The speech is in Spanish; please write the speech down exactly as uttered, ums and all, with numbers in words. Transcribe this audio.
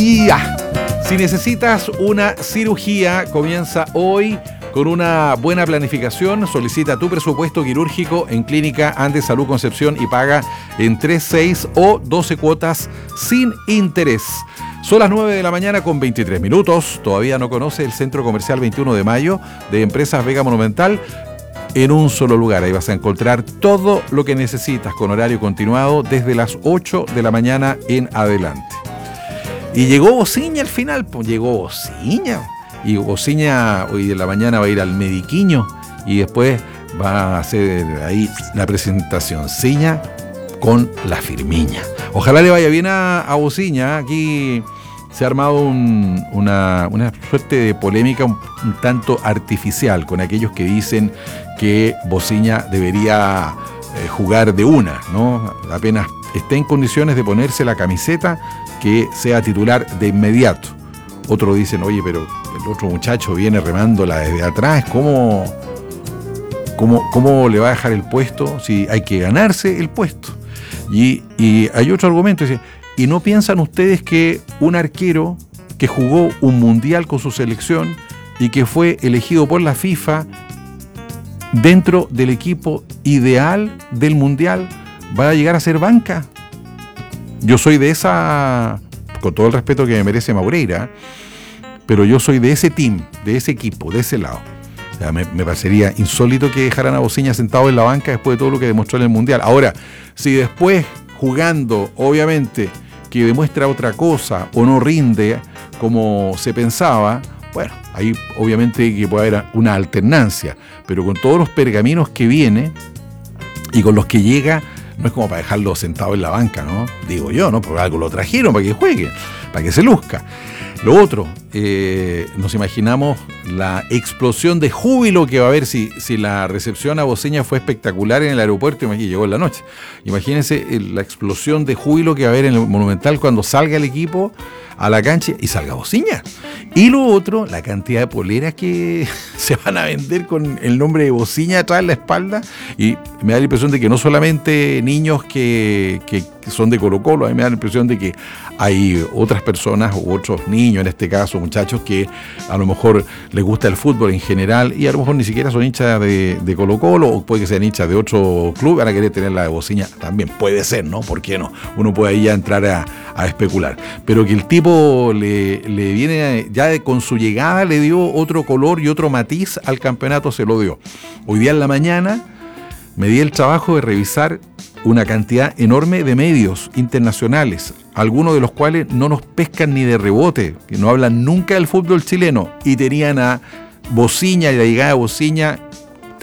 Ya. Si necesitas una cirugía, comienza hoy con una buena planificación. Solicita tu presupuesto quirúrgico en Clínica Andes Salud Concepción y paga en tres, seis o doce cuotas sin interés. Son las nueve de la mañana con veintitrés minutos. Todavía no conoce el Centro Comercial veintiuno de mayo de Empresas Vega Monumental. En un solo lugar, ahí vas a encontrar todo lo que necesitas con horario continuado desde las ocho de la mañana en adelante. Y llegó Bociña al final, pues llegó Bociña. Y Bociña hoy en la mañana va a ir al Mediquiño y después va a hacer ahí la presentación Ciña con la Firmiña. Ojalá le vaya bien a, a Bociña. Aquí se ha armado un, una, una suerte de polémica un, un tanto artificial con aquellos que dicen que Bociña debería eh, jugar de una, ¿no? Apenas esté en condiciones de ponerse la camiseta, que sea titular de inmediato. Otros dicen, oye, pero el otro muchacho viene remándola desde atrás, ¿cómo, cómo, cómo le va a dejar el puesto si hay que ganarse el puesto? Y, y hay otro argumento, dice, ¿y no piensan ustedes que un arquero que jugó un mundial con su selección y que fue elegido por la FIFA dentro del equipo ideal del mundial va a llegar a ser banca? Yo soy de esa, con todo el respeto que me merece Maureira, pero yo soy de ese team, de ese equipo, de ese lado. O sea, me, me parecería insólito que dejaran a Bociña sentado en la banca después de todo lo que demostró en el mundial. Ahora, si después jugando, obviamente, que demuestra otra cosa o no rinde como se pensaba, bueno, ahí obviamente que puede haber una alternancia, pero con todos los pergaminos que viene y con los que llega, no es como para dejarlo sentado en la banca, ¿no? Digo yo, ¿no? Porque algo lo trajeron para que juegue, para que se luzca. Lo otro, eh, nos imaginamos la explosión de júbilo que va a haber si, si la recepción a Bociña fue espectacular en el aeropuerto y llegó en la noche. Imagínense la explosión de júbilo que va a haber en el Monumental cuando salga el equipo a la cancha y salga Bociña. Y lo otro, la cantidad de poleras que se van a vender con el nombre de Bociña atrás en la espalda. Y me da la impresión de que no solamente niños que, que son de Colo-Colo, a mí me da la impresión de que hay otras personas u otros niños, en este caso muchachos, que a lo mejor les gusta el fútbol en general y a lo mejor ni siquiera son hinchas de, de Colo-Colo o puede que sean hinchas de otro club, van a querer tener la de Bociña también. Puede ser, ¿no? ¿Por qué no? Uno puede ahí ya entrar a, a especular. Pero que el tipo le, le viene, ya de, con su llegada le dio otro color y otro matiz al campeonato, se lo dio. Hoy día en la mañana me di el trabajo de revisar una cantidad enorme de medios internacionales, algunos de los cuales no nos pescan ni de rebote, que no hablan nunca del fútbol chileno, y tenían a Bociña y la llegada de Bociña